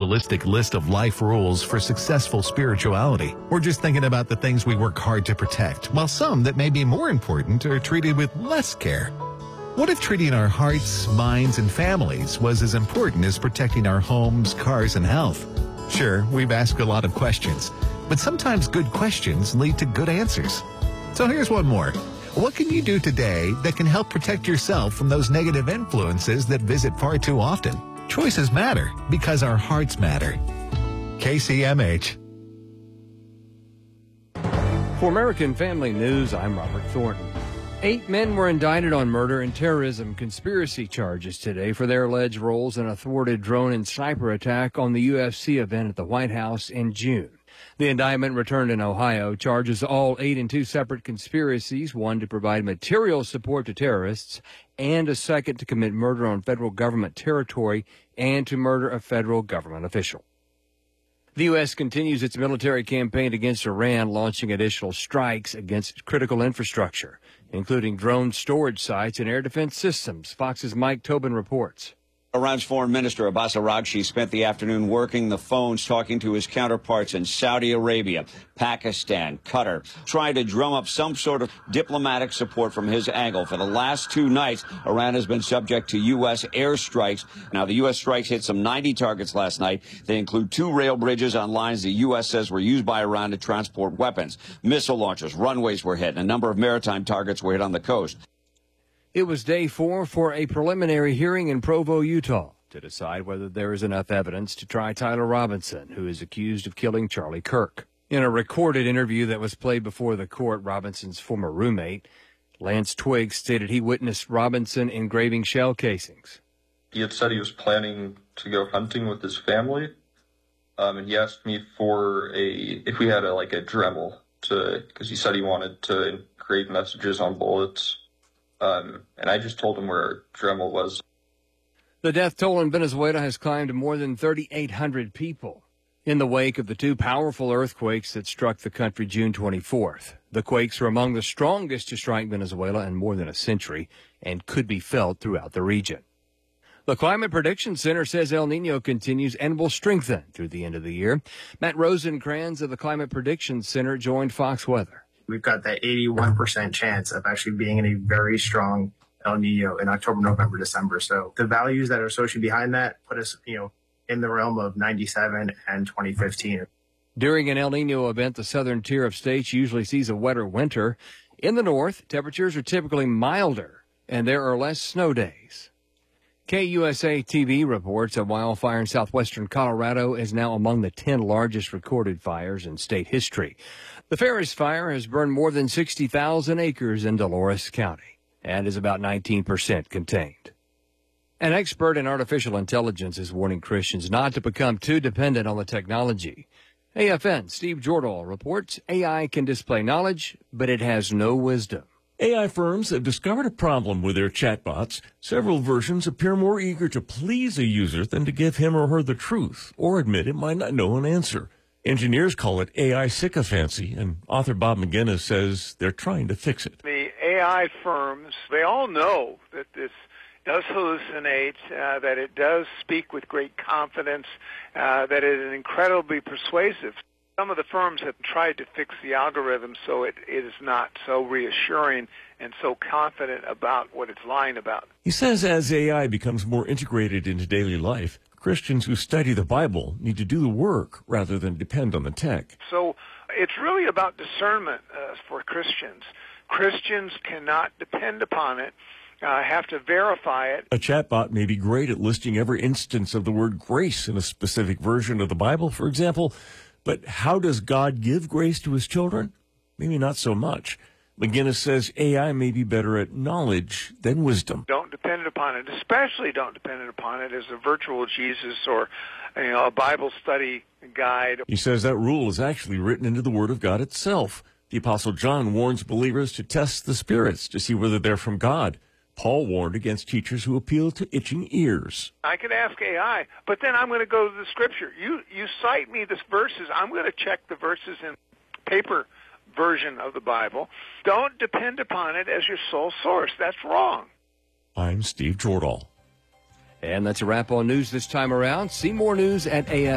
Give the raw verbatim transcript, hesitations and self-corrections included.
unrealistic list of life rules for successful spirituality. We're just thinking about the things we work hard to protect, while some that may be more important are treated with less care. What if treating our hearts, minds, and families was as important as protecting our homes, cars, and health? Sure, we've asked a lot of questions, but sometimes good questions lead to good answers. So here's one more. What can you do today that can help protect yourself from those negative influences that visit far too often? Choices matter because our hearts matter. K C M H. For American Family News, I'm Robert Thornton. Eight men were indicted on murder and terrorism conspiracy charges today for their alleged roles in a thwarted drone and sniper attack on the U F C event at the White House in June. The indictment returned in Ohio charges all eight in two separate conspiracies, one to provide material support to terrorists and a second to commit murder on federal government territory and to murder a federal government official. The U S continues its military campaign against Iran, launching additional strikes against critical infrastructure, including drone storage sites and air defense systems. Fox's Mike Tobin reports. Iran's Foreign Minister Abbas Araghchi spent the afternoon working the phones, talking to his counterparts in Saudi Arabia, Pakistan, Qatar, trying to drum up some sort of diplomatic support from his angle. For the last two nights, Iran has been subject to U S airstrikes. Now, the U S strikes hit some ninety targets last night. They include two rail bridges on lines the U S says were used by Iran to transport weapons. Missile launchers, runways were hit, and a number of maritime targets were hit on the coast. It was day four for a preliminary hearing in Provo, Utah, to decide whether there is enough evidence to try Tyler Robinson, who is accused of killing Charlie Kirk. In a recorded interview that was played before the court, Robinson's former roommate, Lance Twiggs, stated he witnessed Robinson engraving shell casings. He had said he was planning to go hunting with his family, um, and he asked me for a, if we had a, like a Dremel, to, because he said he wanted to engrave messages on bullets. Um, and I just told him where Dremel was. The death toll in Venezuela has climbed to more than thirty-eight hundred people in the wake of the two powerful earthquakes that struck the country June twenty-fourth. The quakes are among the strongest to strike Venezuela in more than a century and could be felt throughout the region. The Climate Prediction Center says El Nino continues and will strengthen through the end of the year. Matt Rosencrans of the Climate Prediction Center joined Fox Weather. We've got that eighty-one percent chance of actually being in a very strong El Nino in October, November, December. So the values that are associated behind that put us, you know, in the realm of ninety-seven and twenty fifteen. During an El Nino event, the southern tier of states usually sees a wetter winter. In the north, temperatures are typically milder, and there are less snow days. K U S A T V reports a wildfire in southwestern Colorado is now among the ten largest recorded fires in state history. The Ferris Fire has burned more than sixty thousand acres in Dolores County and is about nineteen percent contained. An expert in artificial intelligence is warning Christians not to become too dependent on the technology. A F N Steve Jordahl reports A I can display knowledge, but it has no wisdom. A I firms have discovered a problem with their chatbots. Several versions appear more eager to please a user than to give him or her the truth or admit it might not know an answer. Engineers call it A I sycophancy, and author Bob McGinnis says they're trying to fix it. The A I firms, they all know that this does hallucinate, uh, that it does speak with great confidence, uh, that it is incredibly persuasive. Some of the firms have tried to fix the algorithm so it, it is not so reassuring and so confident about what it's lying about. He says as A I becomes more integrated into daily life, Christians who study the Bible need to do the work rather than depend on the tech. So it's really about discernment uh, for Christians. Christians cannot depend upon it, uh, have to verify it. A chatbot may be great at listing every instance of the word grace in a specific version of the Bible, for example, but how does God give grace to his children? Maybe not so much. McGinnis says A I may be better at knowledge than wisdom. Don't depend upon it, especially don't depend upon it as a virtual Jesus or, you know, a Bible study guide. He says that rule is actually written into the Word of God itself. The Apostle John warns believers to test the spirits to see whether they're from God. Paul warned against teachers who appeal to itching ears. I could ask A I, but then I'm going to go to the Scripture. You you cite me the verses. I'm going to check the verses in paper version of the Bible. Don't depend upon it as your sole source. That's wrong. I'm Steve Jordahl. And that's a wrap on news this time around. See more news at A F.